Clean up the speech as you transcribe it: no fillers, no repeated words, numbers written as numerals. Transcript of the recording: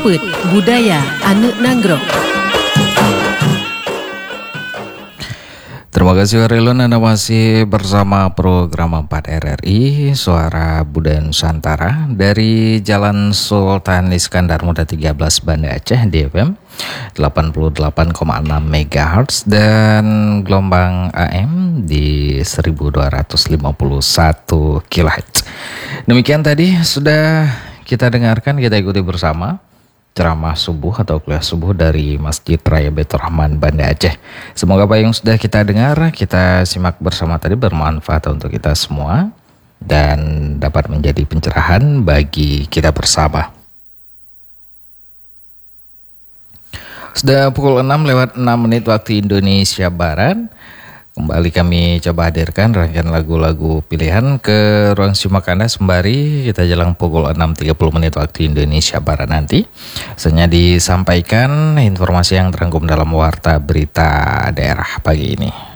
Liput Budaya Anu Nanggrok. Terima kasih Warilun, Anda masih bersama program 4 RRI Suara Budaya Nusantara dari Jalan Sultan Iskandar Muda 13 Banda Aceh di FM 88,6 MHz dan gelombang AM di 1251 kHz. Demikian tadi sudah kita dengarkan, kita ikuti bersama ceramah subuh atau kuliah subuh dari Masjid Raya Baitur Rahman Banda Aceh. Semoga apa yang sudah kita dengar, kita simak bersama tadi bermanfaat untuk kita semua dan dapat menjadi pencerahan bagi kita bersama. Sudah pukul 6:06 waktu Indonesia Barat. Kembali kami coba hadirkan rangkaian lagu-lagu pilihan ke ruang simak Anda sembari kita jelang pukul 6:30 waktu Indonesia Barat nanti. Selanjutnya disampaikan informasi yang terangkum dalam Warta Berita Daerah pagi ini.